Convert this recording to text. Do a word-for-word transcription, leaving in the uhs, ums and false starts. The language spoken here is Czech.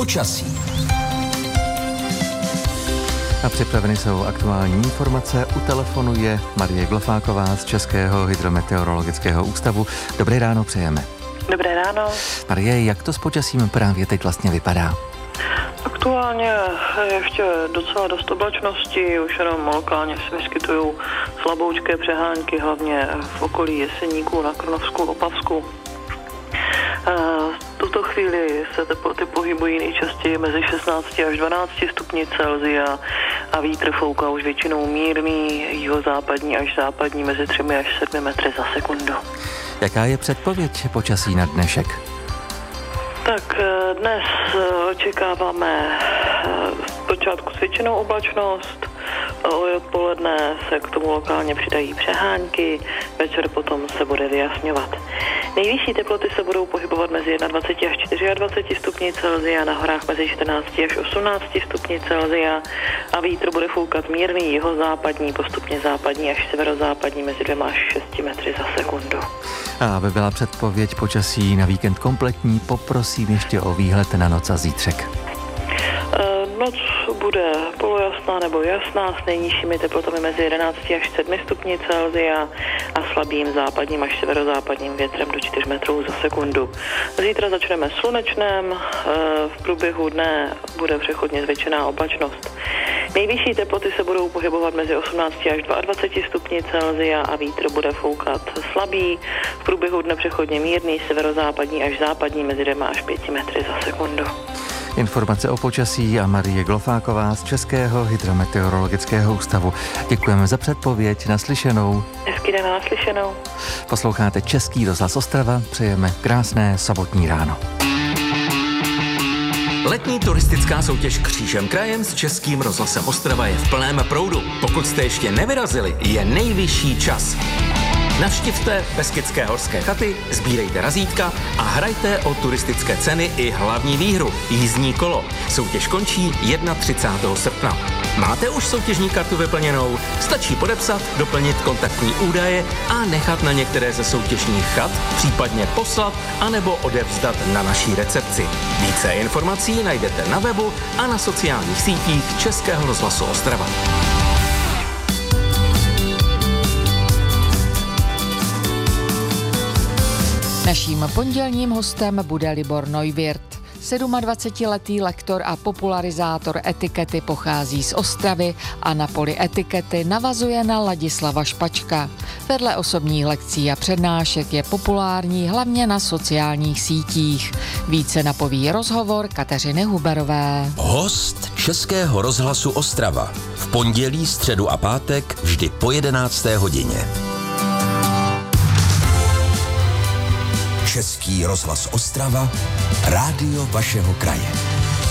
Počasí. A připraveny jsou aktuální informace. U telefonu je Marie Glofáková z Českého hydrometeorologického ústavu. Dobré ráno přejeme. Dobré ráno. Marie, jak to s počasím právě teď vlastně vypadá? Aktuálně je ještě docela dost oblačnosti, už jenom lokálně se vyskytují slaboučké přehánky, hlavně v okolí Jeseníků, na Krnovsku, Opavsku. V tuto chvíli se teploty pohybují nejčastěji mezi šestnáct až dvanáct stupni Celsia a vítr fouká už většinou mírný, jihozápadní až západní mezi třemi až sedmi metry za sekundu. Jaká je předpověď počasí na dnešek? Tak dnes očekáváme v počátku zvětšenou oblačnost, odpoledne se k tomu lokálně přidají přehánky, večer potom se bude vyjasňovat. Nejvyšší teploty se budou pohybovat mezi dvacet jedna až dvacet čtyři stupni Celsia, na horách mezi čtrnáct až osmnáct stupni Celsia a vítr bude foukat mírný jihozápadní, postupně západní až severozápadní mezi dvěma až šesti metry za sekundu. A aby byla předpověď počasí na víkend kompletní, poprosím ještě o výhled na noc a zítřek. Noc bude polojasná nebo jasná s nejnižšími teplotami mezi jedenácti až sedmi stupni Celsia a slabým západním až severozápadním větrem do čtyř metrů za sekundu. Zítra začneme slunečném, v průběhu dne bude přechodně zvětšená oblačnost. Nejvyšší teploty se budou pohybovat mezi osmnácti až dvaceti dvěma stupni Celsia a vítr bude foukat slabý, v průběhu dne přechodně mírný, severozápadní až západní mezi dvěma až pěti metry za sekundu. Informace o počasí a Marie Glofáková z Českého hydrometeorologického ústavu. Děkujeme za předpověď, naslyšenou. Hezký den, naslyšenou. Posloucháte Český rozhlas Ostrava, přejeme krásné sobotní ráno. Letní turistická soutěž Křížem krajem s Českým rozhlasem Ostrava je v plném proudu. Pokud jste ještě nevyrazili, je nejvyšší čas. Navštivte Beskydské horské chaty, sbírejte razítka a hrajte o turistické ceny i hlavní výhru – jízdní kolo. Soutěž končí třicátého prvního srpna. Máte už soutěžní kartu vyplněnou? Stačí podepsat, doplnit kontaktní údaje a nechat na některé ze soutěžních chat, případně poslat anebo odevzdat na naší recepci. Více informací najdete na webu a na sociálních sítích Českého rozhlasu Ostrava. Naším pondělním hostem bude Libor Neuwirth. sedmadvacetiletý lektor a popularizátor etikety pochází z Ostravy a na poli etikety navazuje na Ladislava Špačka. Vedle osobních lekcí a přednášek je populární hlavně na sociálních sítích. Více napoví rozhovor Kateřiny Huberové. Host Českého rozhlasu Ostrava. V pondělí, středu a pátek vždy po jedenácté hodině. Český rozhlas Ostrava, rádio vašeho kraje.